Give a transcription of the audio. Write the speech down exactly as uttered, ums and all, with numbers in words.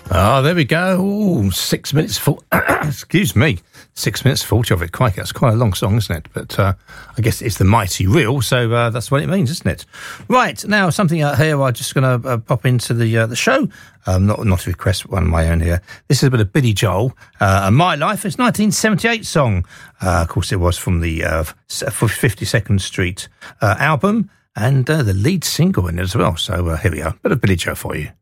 Oh, there we go. Ooh, six minutes full. Excuse me. Six minutes forty of it. Crikey, that's quite a long song, isn't it? But uh, I guess it's the mighty reel, so uh, that's what it means, isn't it? Right, now something out here. I'm just going to uh, pop into the uh, the show. Um, not not to request one of my own here. This is a bit of Billy Joel uh, and My Life. It's nineteen seventy-eight song. Uh, of course, it was from the uh, fifty-second Street uh, album, and uh, the lead single in it as well. So uh, here we go. A bit of Billy Joel for you.